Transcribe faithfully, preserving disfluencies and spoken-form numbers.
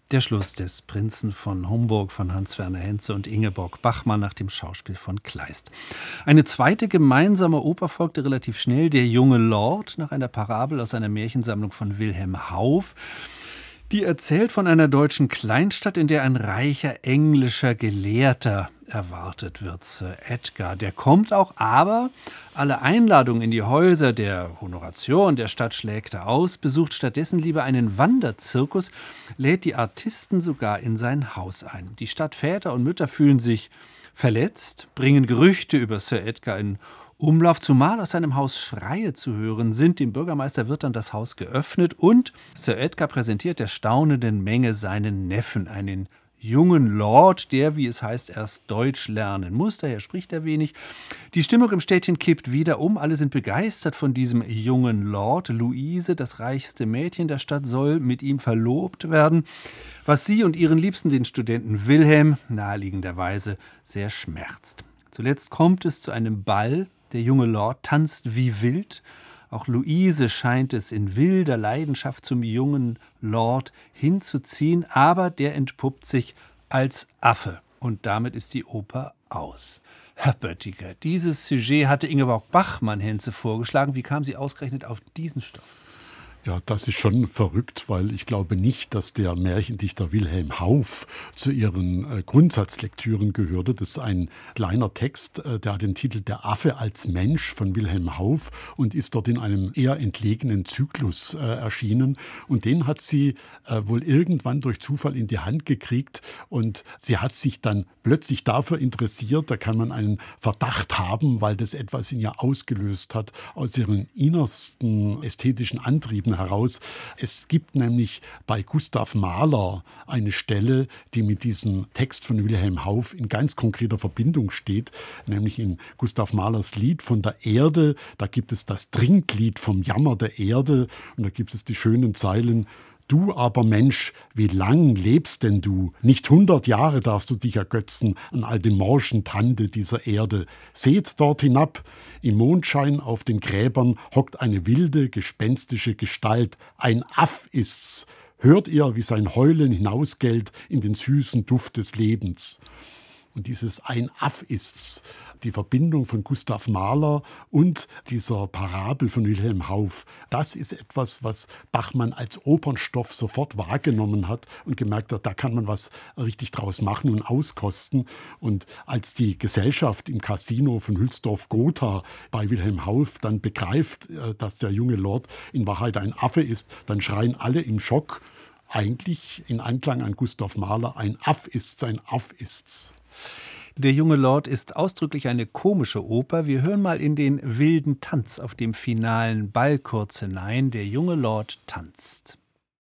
Der Schluss des Prinzen von Homburg von Hans-Werner Henze und Ingeborg Bachmann nach dem Schauspiel von Kleist. Eine zweite gemeinsame Oper folgte relativ schnell, Der junge Lord, nach einer Parabel aus einer Märchensammlung von Wilhelm Hauff. Die erzählt von einer deutschen Kleinstadt, in der ein reicher englischer Gelehrter erwartet wird, Sir Edgar. Der kommt auch, aber alle Einladungen in die Häuser der Honoratioren der Stadt schlägt er aus, besucht stattdessen lieber einen Wanderzirkus, lädt die Artisten sogar in sein Haus ein. Die Stadtväter und Mütter fühlen sich verletzt, bringen Gerüchte über Sir Edgar in Umlauf, zumal aus seinem Haus Schreie zu hören sind. Dem Bürgermeister wird dann das Haus geöffnet und Sir Edgar präsentiert der staunenden Menge seinen Neffen, einen jungen Lord, der, wie es heißt, erst Deutsch lernen muss. Daher spricht er wenig. Die Stimmung im Städtchen kippt wieder um. Alle sind begeistert von diesem jungen Lord. Luise, das reichste Mädchen der Stadt, soll mit ihm verlobt werden, was sie und ihren Liebsten, den Studenten Wilhelm, naheliegenderweise sehr schmerzt. Zuletzt kommt es zu einem Ball. Der junge Lord tanzt wie wild. Auch Luise scheint es in wilder Leidenschaft zum jungen Lord hinzuziehen, aber der entpuppt sich als Affe. Und damit ist die Oper aus. Herr Böttiger, dieses Sujet hatte Ingeborg Bachmann Henze vorgeschlagen. Wie kam sie ausgerechnet auf diesen Stoff? Ja, das ist schon verrückt, weil ich glaube nicht, dass der Märchendichter Wilhelm Hauff zu ihren äh, Grundsatzlektüren gehörte. Das ist ein kleiner Text, äh, der hat den Titel Der Affe als Mensch von Wilhelm Hauff und ist dort in einem eher entlegenen Zyklus äh, erschienen. Und den hat sie äh, wohl irgendwann durch Zufall in die Hand gekriegt und sie hat sich dann plötzlich dafür interessiert. Da kann man einen Verdacht haben, weil das etwas in ihr ausgelöst hat aus ihren innersten ästhetischen Antrieben heraus. Es gibt nämlich bei Gustav Mahler eine Stelle, die mit diesem Text von Wilhelm Hauff in ganz konkreter Verbindung steht, nämlich in Gustav Mahlers Lied von der Erde. Da gibt es das Trinklied vom Jammer der Erde und da gibt es die schönen Zeilen: Du aber Mensch, wie lang lebst denn du? Nicht hundert Jahre darfst du dich ergötzen an all dem morschen Tande dieser Erde. Seht dort hinab, im Mondschein auf den Gräbern hockt eine wilde, gespenstische Gestalt. Ein Aff ist's. Hört ihr, wie sein Heulen hinausgellt in den süßen Duft des Lebens. Und dieses Ein Aff ist's, die Verbindung von Gustav Mahler und dieser Parabel von Wilhelm Hauff, das ist etwas, was Bachmann als Opernstoff sofort wahrgenommen hat und gemerkt hat, da kann man was richtig draus machen und auskosten. Und als die Gesellschaft im Casino von Hülsdorf-Gotha bei Wilhelm Hauff dann begreift, dass der junge Lord in Wahrheit ein Affe ist, dann schreien alle im Schock, eigentlich in Anklang an Gustav Mahler: Ein Aff ist's, ein Aff ist's. Der junge Lord ist ausdrücklich eine komische Oper. Wir hören mal in den wilden Tanz auf dem finalen Ball kurz hinein. Der junge Lord tanzt.